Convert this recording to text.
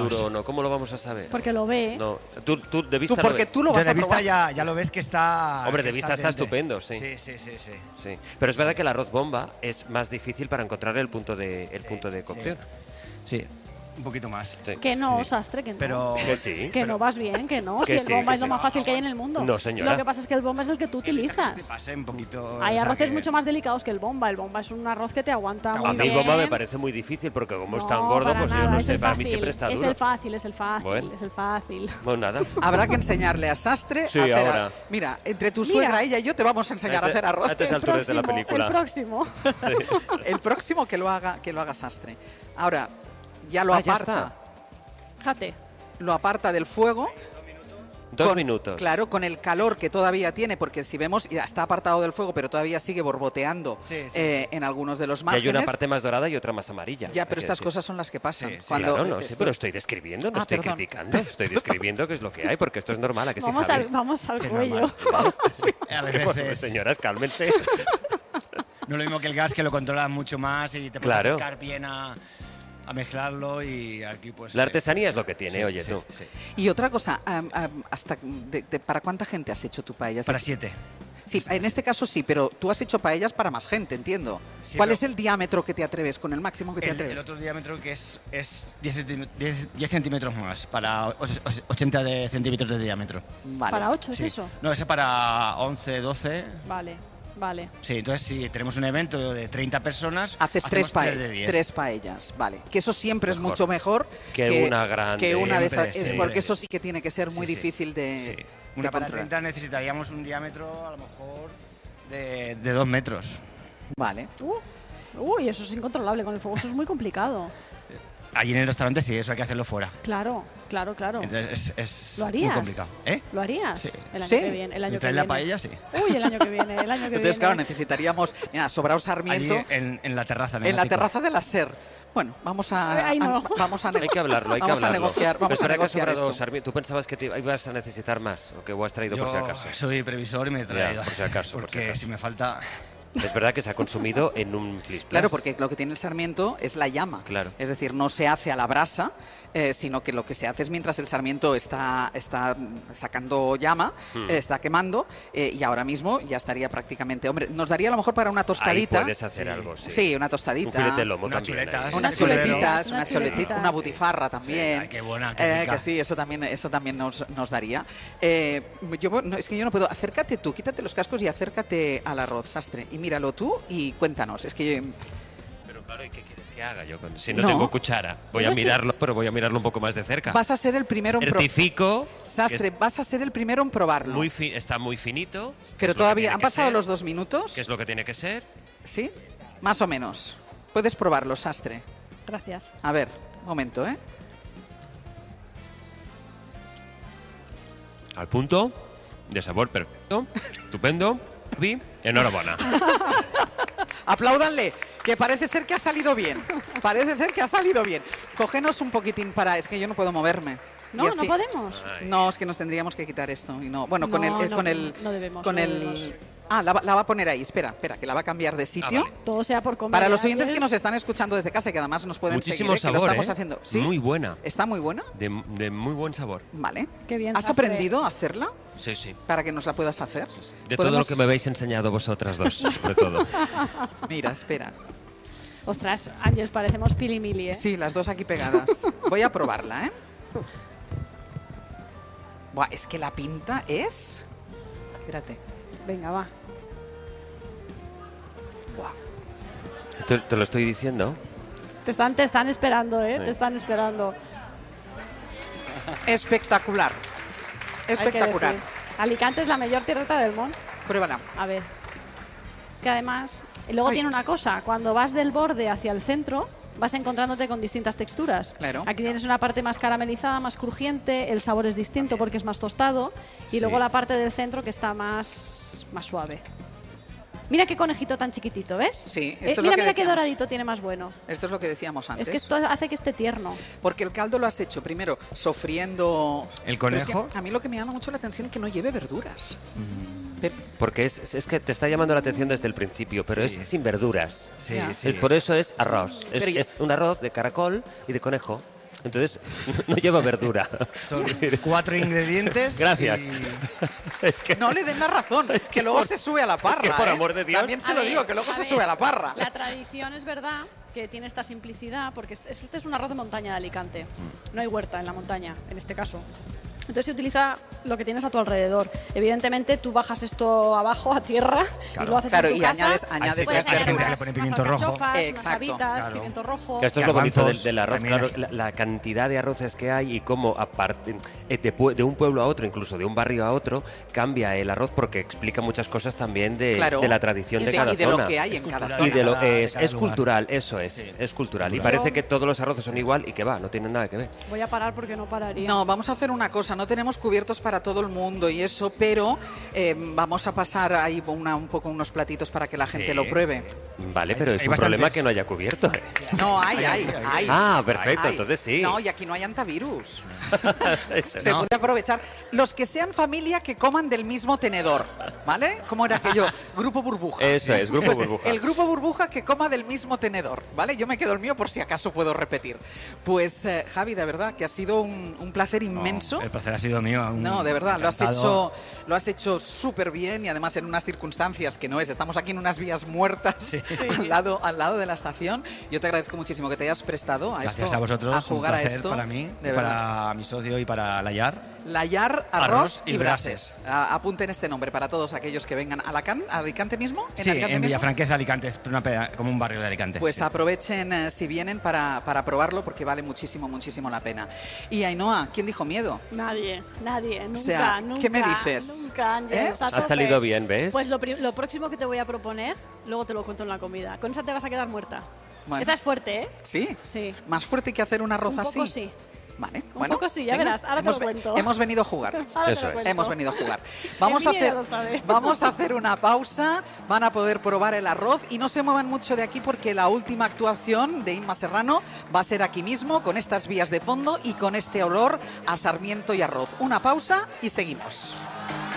duro o no? ¿Cómo lo vamos a saber? Porque lo ve. No, tú de vista porque lo ves. tú lo vas de a vista probar. ya lo ves que está... Hombre, de que vista está al dente. estupendo, sí. Sí. Pero es verdad que el arroz bomba es más difícil para encontrar el punto de cocción. Sí, un poquito más. Sí. Que no, sastre, que no. Pero... Que sí. Que no vas bien, que no. Que Si sí, el bomba que es lo sí. más fácil que hay en el mundo. No, señora. Lo que pasa es que el bomba es el que tú Te utilizas. pase un poquito... Hay o sea, arroces que- mucho más delicados que el bomba. El bomba es un arroz que te aguanta Te muy A aguanta mí bien. el bomba me parece muy difícil porque como es tan No, gordo, para pues yo nada, no es sé, el para mí fácil, siempre está Es duro. el fácil, es el fácil, Bueno. es el fácil. Bueno, nada. Habrá que enseñarle a Sastre Sí, a hacer... ahora. Mira, entre tu Mira. suegra, ella y yo te vamos a enseñar a hacer arroz. Antes El alturas de la próximo, película. El próximo. El próximo que lo haga Sastre. Ahora, ya lo Ya aparta. está. Fíjate. Lo aparta del fuego. 2 minutos. Claro, con el calor que todavía tiene, porque si vemos, ya está apartado del fuego, pero todavía sigue borboteando Sí. en algunos de los Y márgenes. hay una parte más dorada y otra más amarilla. Ya, hay pero que estas decir. cosas son las que pasan. Sí, sí. Cuando Claro, no, sí, esto- pero estoy describiendo, no Ah, estoy perdón. criticando. Estoy describiendo qué es lo que hay, porque esto es normal, ¿a que sí, Vamos Javi? al Sí, cuello. normal. A veces Bueno, es... señoras, cálmense. No es lo mismo que el gas, que lo controla mucho más y te puedes Claro. acercar bien a mezclarlo y aquí pues... La artesanía es lo que tiene, sí, oye, sí, tú. sí. Y otra cosa, ¿para cuánta gente has hecho tu paellas? Para 7. Sí, en este caso sí, pero tú has hecho paellas para más gente, entiendo. Sí, ¿Cuál pero- es el diámetro que te atreves, con el máximo que te El atreves? otro diámetro que es 10 centímetros más, para 80 centímetros de diámetro. Vale. Para 8 es Sí. eso. No, ese para 11, 12. Vale, vale. Sí, entonces si tenemos un evento de 30 personas, Haces hacemos de 10. tres paellas, vale. Que eso siempre es Mejor. mucho mejor Que una grande. que una de esas, Siempre, porque siempre. eso sí que tiene que ser muy Sí, sí. difícil de, Sí. de Una para controlar. 30 necesitaríamos un diámetro a lo mejor de 2 metros. Vale. Uy, eso es incontrolable con el fuego, eso es muy complicado. Allí en el restaurante sí, eso hay que hacerlo fuera. Claro, claro, claro. Entonces es ¿Lo harías? muy complicado. ¿Eh? ¿Lo harías? Sí. El año ¿Sí? que viene. El año ¿Me que traes la viene. paella? Sí. Uy, el año que viene, el año que Entonces, viene. claro, necesitaríamos, mira, Sobrao Sarmiento Allí en la terraza. en la terraza de la SER. Bueno, vamos a, Ay, no. vamos a Hay que hablarlo, hay que vamos a hablarlo. negociar, Pero vamos a espera que negociar sobrado, esto. Sarmiento, ¿tú pensabas que ibas a necesitar más o que has traído Yo por si acaso? soy previsor y me he traído. por si acaso, por Porque si acaso. si me falta... Es verdad que se ha consumido en un plis Claro, porque lo que tiene el sarmiento es la llama. Claro. Es decir, no se hace a la brasa, sino que lo que se hace es mientras el sarmiento está sacando llama, está quemando, y ahora mismo ya estaría prácticamente... Hombre, nos daría a lo mejor para una Ahí tostadita. puedes hacer algo, sí. Sí, una Un tostadita. filete de lomo Unas también. chuletas. ahí. Unas Sí, chuletitas, sí. una Unas chuletita, chuletitas. una butifarra también. ay, qué buena, qué rica. Que sí, eso también nos daría. Es que yo no puedo. Acércate tú, quítate los cascos y acércate al arroz, Sastre. Y míralo tú y cuéntanos. Es que Pero claro, ¿y qué quieres que haga yo? Si no, No. tengo cuchara. Voy a Pero es que- mirarlo, pero voy a mirarlo un poco más de cerca. vas a ser el primero en probarlo. Certifico Sastre, que vas a ser el primero en probarlo. está muy finito. que Pero es lo que todavía tiene han que pasado ser, los 2 minutos. que es lo que tiene que ser. ¿Sí? Más o menos. Puedes probarlo, Sastre. Gracias. A ver, un momento, ¿eh? Al punto, de sabor perfecto, estupendo. Vi, enhorabuena. Apláudanle, que parece ser que ha salido bien. Parece ser que ha salido bien. Cógenos un poquitín para... Es que yo no puedo moverme. No, Y no así- podemos. Ay. No, es que nos tendríamos que quitar esto. Y no, bueno, No, con el... no, con el no debemos, con no el debemos. Ah, la va a poner ahí. Espera, que la va a cambiar de sitio. vale. Todo sea por comer. Para los oyentes que ¿quieres? nos están escuchando desde casa, que además nos pueden Muchísimo seguir, que sabor, lo estamos ¿eh? haciendo. ¿Sí? Muy buena. ¿Está muy buena? De muy buen sabor. Vale. Qué bien, ¿Has Sastre. aprendido a hacerla Sí, sí. para que nos la puedas hacer? De todo lo Podemos- que me habéis enseñado vosotras dos, sobre todo. Mira, espera. Ostras, Ángeles, parecemos pilimili, ¿eh? Sí, las dos aquí pegadas. Voy a probarla, ¿eh? Buah, es que la pinta es... Espérate. Venga, va. Buah. Te lo estoy diciendo. Te están esperando, ¿eh? Sí. Te están esperando. Espectacular. Hay que Espectacular. decir. Alicante es la mejor tierreta del mundo. Pruébala. A ver. Es que además, luego Ay. tiene una cosa. Cuando vas del borde hacia el centro, vas encontrándote con distintas texturas. Claro. Aquí tienes una parte más caramelizada, más crujiente, el sabor es distinto porque es más tostado, y luego la parte del centro que está más suave. Mira qué conejito tan chiquitito, ¿ves? Sí, esto es lo mira, que mira qué decíamos. doradito tiene más bueno. Esto es lo que decíamos antes. Es que esto hace que esté tierno. Porque el caldo lo has hecho primero sofriendo... ¿El Pero es que conejo? a mí lo que me llama mucho la atención es que no lleve verduras. Pe- Porque es que te está llamando la atención desde el principio, pero Sí. es sin verduras. Sí, Ya. sí. Por eso es arroz. Pero ya- Es un arroz de caracol y de conejo. Entonces, no lleva verdura. Son 4 ingredientes. Gracias. Es que No le den la razón, que luego se sube a la parra. por amor de Dios. También se A lo ver, digo, que luego a se ver, sube a la parra. La tradición es verdad que tiene esta simplicidad porque este es un arroz de montaña de Alicante. No hay huerta en la montaña, en este caso. Entonces se utiliza lo que tienes a tu alrededor. Evidentemente tú bajas esto abajo a tierra y lo haces Claro, en tu y casa. añades Puedes hay gente añadir que le pone pimiento rojo. alcachofas, unas Exacto, habitas, claro. pimiento rojo. Que esto es lo bonito Garbanzos, del arroz, también claro, la cantidad de arroces que hay y cómo aparte de un pueblo a otro, incluso de un barrio a otro, cambia el arroz porque explica muchas cosas también de, Claro. de la tradición Y de de- cada y de zona. lo que hay en cada cultural. zona. Y de lo, de es cada lugar. cultural, eso es cultural. Y parece que todos los arroces son igual y que va, no tienen nada que ver. Voy a parar porque no pararía. No, vamos a hacer una cosa, no tenemos cubiertos para todo el mundo y eso, pero vamos a pasar ahí un poco unos platitos para que la gente Sí. lo pruebe. Vale, pero es hay un bastantes. problema que no haya cubierto. No, hay. Ah, perfecto, Hay. entonces sí. No, y aquí no hay antivirus. Eso Se no. puede aprovechar. Los que sean familia que coman del mismo tenedor, ¿vale? ¿Cómo era aquello? Grupo burbuja. Eso es, grupo Pues burbuja. el grupo burbuja que coma del mismo tenedor, ¿vale? Yo me quedo el mío por si acaso puedo repetir. Pues Javi, de verdad que ha sido un placer inmenso. El placer ha sido mío. No, de verdad, encantado. lo has hecho súper bien y además en unas circunstancias que no es. Estamos aquí en unas vías muertas al lado de la estación. Yo te agradezco muchísimo que te hayas prestado a Gracias esto, a vosotros, a jugar un a placer esto. para mí, de verdad. para mi socio y para Layar. Layar, arroz Arroz y y brases. Apunten este nombre para todos aquellos que vengan a Alicante mismo. Sí, Alicante en mismo? Villafranqueza, Alicante, es como un barrio de Alicante. Pues sí. aprovechen si vienen para probarlo porque vale muchísimo la pena. Y Ainhoa, ¿quién dijo miedo? Nadie, nunca, O sea, nunca. ¿qué me dices? Nunca, Ángeles, ¿Eh? a Ha tope. salido bien, ¿ves? Pues lo próximo que te voy a proponer, luego te lo cuento en la comida. Con esa te vas a quedar muerta. Bueno. Esa es fuerte, ¿eh? ¿Sí? Sí. ¿Más fuerte que hacer un arroz Un así? poco sí. Vale, Un bueno. poco sí, ya venga, verás. Ahora te lo cuento. Hemos venido a jugar. Ahora te Eso lo es. cuento. Hemos venido a jugar. Vamos a, Emilia hacer, lo sabe. vamos a hacer una pausa, van a poder probar el arroz y no se muevan mucho de aquí porque la última actuación de Inma Serrano va a ser aquí mismo, con estas vías de fondo y con este olor a sarmiento y arroz. Una pausa y seguimos.